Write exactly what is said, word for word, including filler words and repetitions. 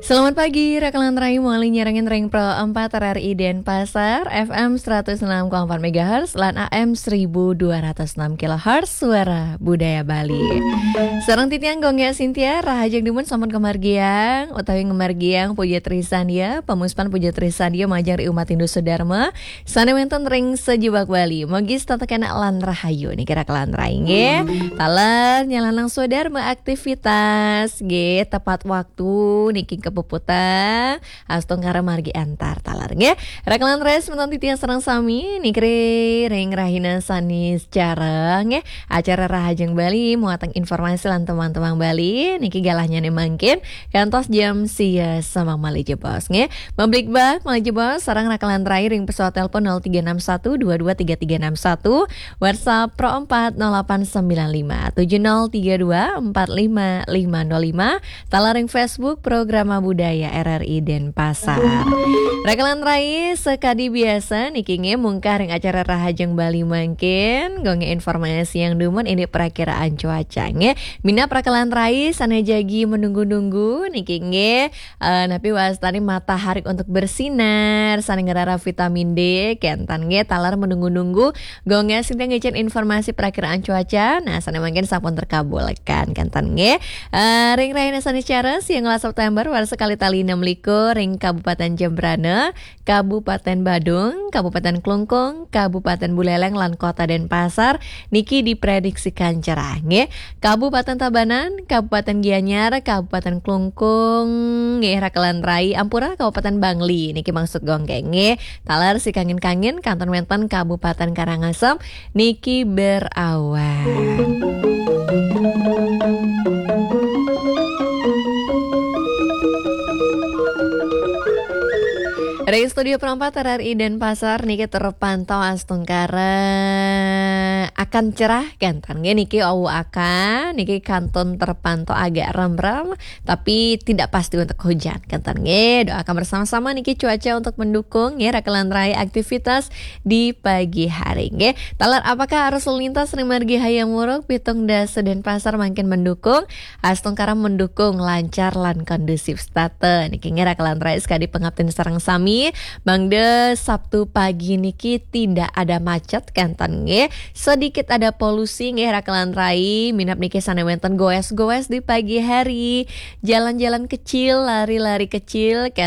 Selamat pagi, Rakalan Rai Muali nyerangin ring pro empat R R I Denpasar F M seratus enam koma empat megahertz lan A M seribu dua ratus enam kilohertz suara budaya Bali. Sareng titiang gongnya Sintia Rahajeng Dimun sampun kemargiang utawi ngemargiang Puja Trisandia pemuspan Puja Trisandia majang ri umat Hindu Sudarma sane wonten ring sejibak Bali. Mugi tatekena lan rahayu niki Rakalan Rai nggih. Taler nyalanang Sudarma aktivitas nggih tepat waktu niki kepuputan astung kara margi antar talar nggih. Rakalan res menton titiang serang sami nikri ring rahina sanis cara nggih acara Rahajeng Bali muatang informasi lan teman-teman Bali niki galahnya nih mangkin kantos jam sia sama mali jebos nggih. Memblik ba mali jebos sarang Rakalan rai ring pesawat telepon nol tiga enam satu dua dua tiga tiga enam satu WhatsApp Pro empat nol delapan sembilan lima tujuh nol tiga dua empat lima lima nol lima talaring Facebook program budaya R R I Denpasar. Rakalan rai sekadi biasa niki nge mungkar ring acara Rahajeng Bali mangkin gonge informasi yang dumun ini perakiraan cuaca nge. Mina Rakalan rai sana jagi menunggu-nunggu niki nge uh, napi wastani matahari untuk bersinar sana ngerara vitamin D kentan nge talar menunggu-nunggu gonge sinta ngecen informasi perakiraan cuaca nah sana mungkin sampun terkabulkan kentan nge uh, ring rai nasani cara siang September sekali tali enam likur ring Kabupaten Jembrana, Kabupaten Badung, Kabupaten Klungkung, Kabupaten Buleleng lan Kota Denpasar niki diprediksikan cerah nggih. Kabupaten Tabanan, Kabupaten Gianyar, Kabupaten Klungkung nggih Rakalan rai Ampura, Kabupaten Bangli niki maksud gonggeng nggih. Talar si kangin-kangin kanton wenten Kabupaten Karangasem niki berawan. Dari studio perempat R R I Denpasar niki terpantau astungkara akan cerah kanton nggih niki awu akan niki kanton terpantau agak rem-rem tapi tidak pasti untuk hujan kanton nggih. Doakan bersama-sama niki cuaca untuk mendukung nggih Rakalan rai aktivitas di pagi hari nggih. Talar apakah arus lalu lintas ring margi hayang muruk pitung dasa Denpasar makin mendukung astungkara mendukung lancar lan kondusif state niki nggih Rakalan rai sekali pengabten sareng sami Bangde Sabtu pagi niki tidak ada macet kanton nggih. Sedikit ada polusi nggih Rakalan rai minap niki sana wenten goes-goes di pagi hari. Jalan-jalan kecil, lari-lari kecil